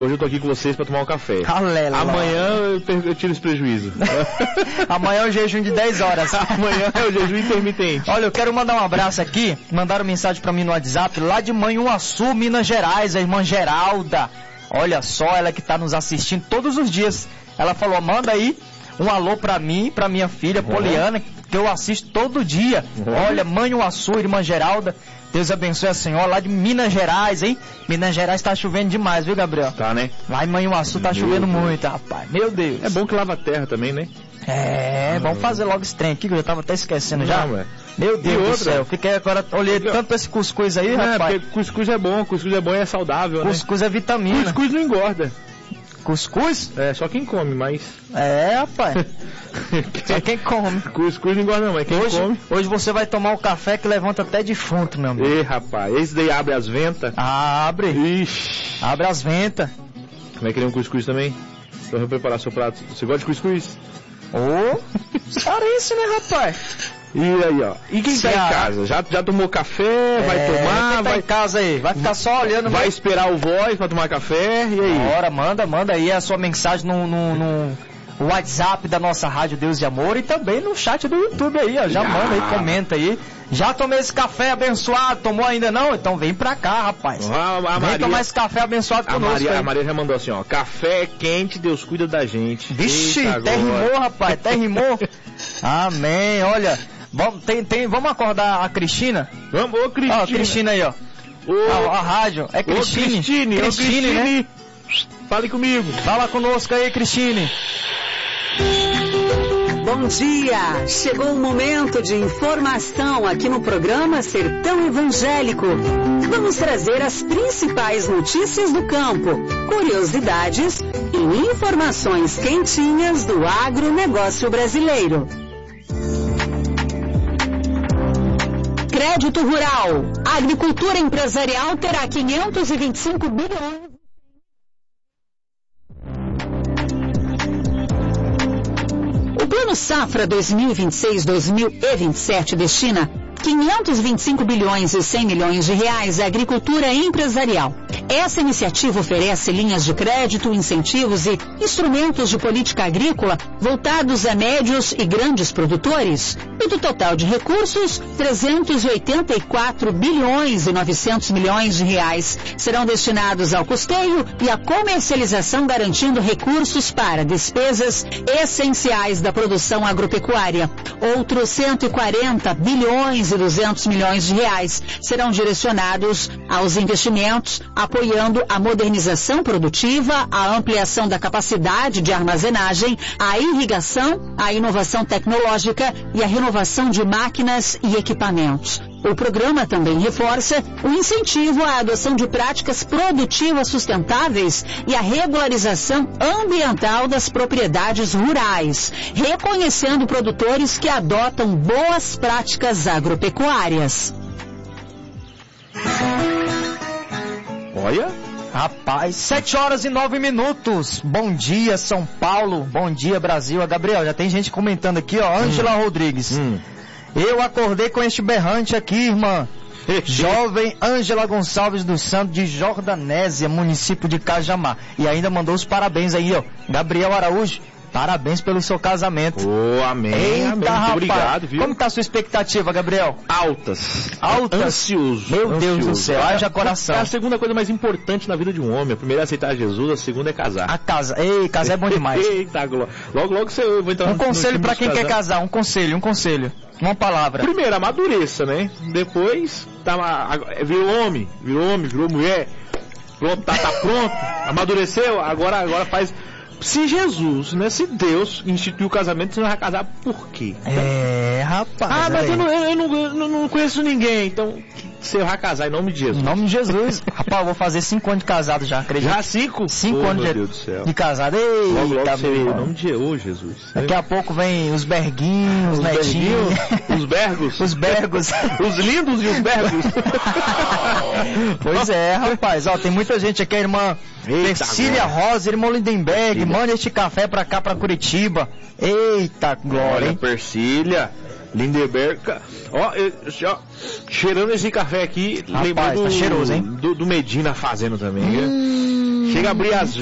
Hoje eu tô aqui com vocês pra tomar um café. Aleluia. Amanhã eu tiro esse prejuízo. Amanhã é o jejum de 10 horas. Amanhã é o jejum intermitente. Olha, eu quero mandar um abraço aqui. Mandaram mensagem pra mim no WhatsApp, lá de Manhuaçu, Minas Gerais, a irmã Geralda. Olha só, ela que tá nos assistindo todos os dias. Ela falou, manda aí um alô pra mim, pra minha filha, Poliana, que eu assisto todo dia. Olha, Manhuaçu, irmã Geralda. Deus abençoe a senhora, lá de Minas Gerais, hein? Minas Gerais tá chovendo demais, viu, Gabriel? Tá, né? Lá em Manhuaçu tá chovendo muito, rapaz. Meu Deus. É bom que lava a terra também, né? Vamos fazer logo esse trem aqui, que eu já tava até esquecendo já. Ué. Meu Deus do céu, fiquei agora, olhei tanto pra esse cuscuz aí, rapaz. Porque cuscuz é bom e é saudável, Cuscuz é vitamina. Cuscuz não engorda. Cuscuz? É, só quem come, mas... Rapaz. Só quem come. Cuscuz não engorda não, mas quem come... Hoje você vai tomar um café que levanta até defunto, meu amigo. Ei, rapaz, esse daí abre as ventas. Abre. Ixi. Abre as ventas. Como é que é um cuscuz também? Então eu vou preparar seu prato. Você gosta de cuscuz? Parece, né, rapaz? E aí, ó. E quem tá em casa? Já tomou café? Vai tomar? Quem tá em casa aí? Vai ficar só olhando. Vai esperar o voz pra tomar café? E aí? Bora, manda aí a sua mensagem no WhatsApp da nossa Rádio Deus e Amor e também no chat do YouTube aí, ó. Já manda aí, comenta aí. Já tomei esse café abençoado, tomou ainda não? Então vem pra cá, rapaz. Vem tomar esse café abençoado conosco. A Maria já mandou assim, ó. Café quente, Deus cuida da gente. Vixe, até rimou, rapaz, até rimou. Amém, olha. Vamos acordar a Cristina? Vamos, ô Cristina. Ó, a Cristina aí, ó. A rádio. É Cristine. Cristine, né? Fale comigo. Fala conosco aí, Cristine. Bom dia! Chegou o momento de informação aqui no programa Sertão Evangélico. Vamos trazer as principais notícias do campo, curiosidades e informações quentinhas do agronegócio brasileiro. Crédito Rural. A agricultura empresarial terá 525 bilhões. O Plano Safra 2026-2027 destina 525 bilhões e 100 milhões de reais à agricultura empresarial. Essa iniciativa oferece linhas de crédito, incentivos e instrumentos de política agrícola voltados a médios e grandes produtores. E do total de recursos, 384 bilhões e 900 milhões de reais serão destinados ao custeio e à comercialização, garantindo recursos para despesas essenciais da produção agropecuária. Outros 140 bilhões e 200 milhões de reais serão direcionados aos investimentos, apoiando a modernização produtiva, a ampliação da capacidade de armazenagem, a irrigação, a inovação tecnológica e a renovação de máquinas e equipamentos. O programa também reforça o incentivo à adoção de práticas produtivas sustentáveis e a regularização ambiental das propriedades rurais, reconhecendo produtores que adotam boas práticas agropecuárias. Olha, rapaz, 7 horas e 9 minutos. Bom dia, São Paulo. Bom dia, Brasil. Gabriel, já tem gente comentando aqui, ó. Ângela Rodrigues. Eu acordei com este berrante aqui, irmã. Jovem Ângela Gonçalves dos Santos, de Jordanésia, município de Cajamar. E ainda mandou os parabéns aí, ó. Gabriel Araújo, parabéns pelo seu casamento. Amém. Eita, amém. Rapaz, muito obrigado, viu? Como tá a sua expectativa, Gabriel? Altas. Ansioso. Meu Deus do céu, haja coração. É a segunda coisa mais importante na vida de um homem. A primeira é aceitar Jesus, a segunda é casar. A casa. Ei, casar é bom demais. Eita, logo eu vou entrar no conselho pra quem quer casar, um conselho. Uma palavra. Primeiro, amadureça, né? Depois, virou mulher. Pronto, tá pronto. Amadureceu, agora faz... Se Jesus, né? Se Deus instituiu o casamento, você não vai casar por quê? Rapaz. Mas eu não conheço ninguém, então você vai casar em nome de Jesus. Em nome de Jesus. Rapaz, eu vou fazer 5 anos de casado já, acredito. Já 5? 5 anos de casado. Eita, em nome de Jesus. Daqui a pouco vem os berguinhos, os netinhos. Os bergos. Os bergos. Os lindos e os bergos. Pois é, rapaz. Ó, tem muita gente aqui, a irmã Persília Rosa, irmão Lindenberg, manda este café pra cá, pra Curitiba. Eita, glória, hein? Persília, Lindenberg. Ó, cheirando esse café aqui, rapaz, lembrando tá cheiroso, hein? Do Medina fazendo também, viu? Chega a abrir as